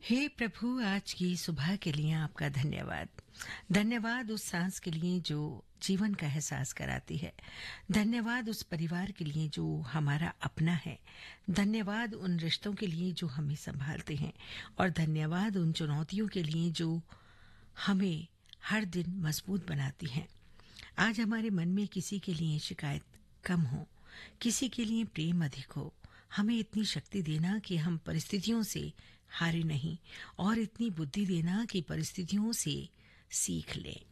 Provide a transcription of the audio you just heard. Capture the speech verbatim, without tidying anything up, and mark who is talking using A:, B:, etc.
A: हे प्रभु, आज की सुबह के लिए आपका धन्यवाद। धन्यवाद उस सांस के लिए जो जीवन का एहसास कराती है। धन्यवाद उस परिवार के लिए जो हमारा अपना है। धन्यवाद उन रिश्तों के लिए जो हमें संभालते हैं और धन्यवाद उन चुनौतियों के लिए जो हमें हर दिन मजबूत बनाती हैं। आज हमारे मन में किसी के लिए शिकायत कम हो, किसी के लिए प्रेम अधिक हो। हमें इतनी शक्ति देना कि हम परिस्थितियों से हारे नहीं और इतनी बुद्धि देना कि परिस्थितियों से सीख लें।